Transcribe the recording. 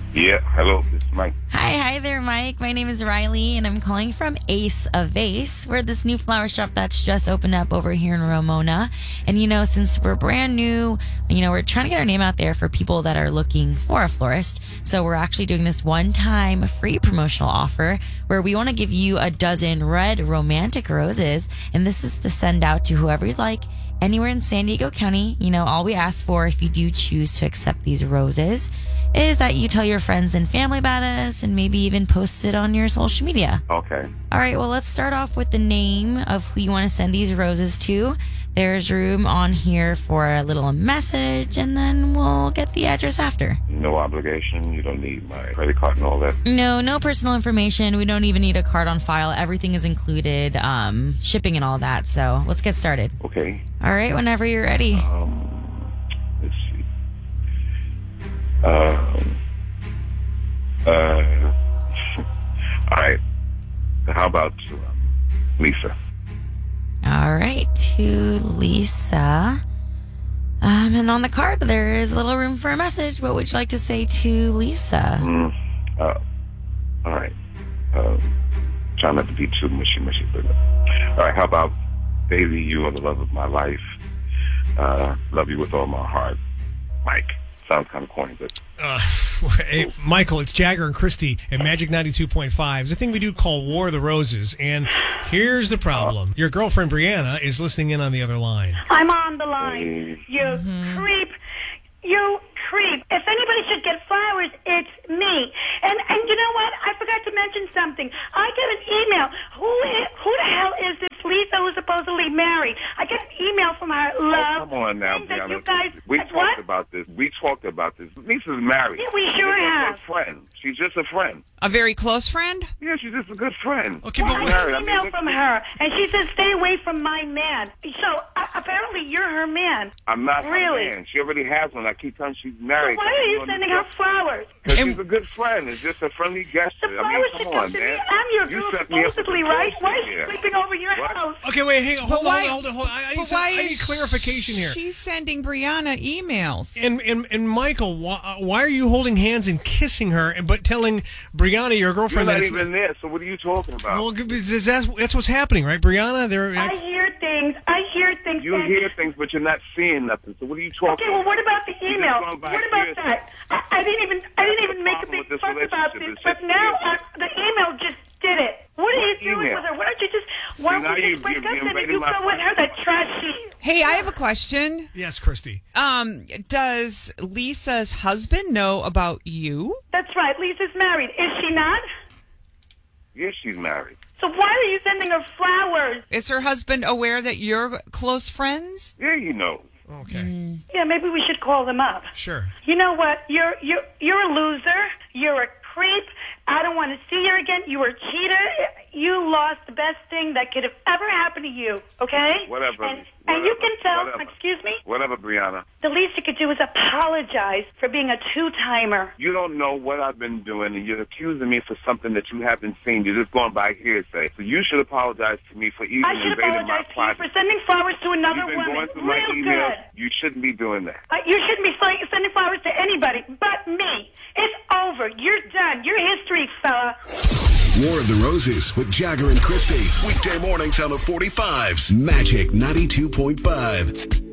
Yeah, hello, this is Mike. Hi there, Mike. My name is Riley, and I'm calling from Ace of Vase. We're this new flower shop that's just opened up over here in Ramona. And, since we're brand new, we're trying to get our name out there for people that are looking for a florist. So we're actually doing this one-time free promotional offer where we want to give you a dozen red romantic roses. And this is to send out to whoever you'd like anywhere in San Diego County. All we ask for, if you do choose to accept these roses, is that you tell your friends and family about us and maybe even post it on your social media. Okay. All right, well, let's start off with the name of who you want to send these roses to. There's room on here for a little message, and then we'll get the address after. No obligation. You don't need my credit card and all that. No personal information. We don't even need a card on file. Everything is included, shipping and all that. So let's get started. Okay. All right, whenever you're ready. Let's see. All right. How about Lisa? All right, to Lisa. And on the card, there is a little room for a message. What would you like to say to Lisa? All right. Try not to be too mushy, but all right. How about, baby, you are the love of my life. Love you with all my heart, Mike. Sounds kind of corny, but... Hey, Michael, it's Jagger and Christy at Magic 92.5. It's a thing we do called War of the Roses, and here's the problem. Your girlfriend, Brianna, is listening in on the other line. I'm on the line. You creep. You creep. If anybody should get flowers, it's me. And you know what? I forgot to mention something. I get an email. Who the hell is this Lisa who's supposedly married? I get an email from her. Love. Come on now, Brianna. You guys, we talked about this. Lisa's married. Yeah, we sure have. She's a friend. She's just a friend. A very close friend? Yeah, she's just a good friend. Okay, well, but I got an email from her, and she says, stay away from my man. So, apparently you're her man. I'm not really. her man. She already has one. I keep telling her she's married. So why are you sending her flowers? Because she's a good friend. It's just a friendly gesture. The flowers should come to me. I'm your girl, supposedly, right? Why is she sleeping over your house? Okay, wait, hey, hold on. I need clarification here. She's sending Brianna emails. And Michael, why are you holding hands and kissing her, but telling Brianna, your girlfriend, you're not even there? So what are you talking about? Well, that's what's happening, right, Brianna? I hear things. You hear things, but you're not seeing nothing. So what are you talking? Okay, well, what about the email? What about that? I didn't even make a big fuss about this, but now the email just did it. What are you doing with her? Why don't you just break up and you go with her, that trashy? Hey, I have a question. Yes, Christy. Does Lisa's husband know about you? That's right. Lisa's married. Is she not? Yes, she's married. So why are you sending her flowers? Is her husband aware that you're close friends? Yeah, you know. Okay. Yeah, maybe we should call them up. Sure. You know what? You're a loser. You're a creep. I don't want to see you again. You were a cheater. You lost the best thing that could have ever happened to you, okay? Whatever. And you can tell, excuse me? Whatever, Brianna. The least you could do is apologize for being a two-timer. You don't know what I've been doing, and you're accusing me for something that you haven't seen. You're just going by hearsay. So you should apologize to me for even invading my privacy. I should apologize to you for sending flowers to another woman. You've been going through my emails. You shouldn't be doing that. You shouldn't be sending flowers to anybody but me. It's over. You're done. You're history, fella. War of the Roses with Jagger and Christy. Weekday mornings on the 45s. Magic 92.5.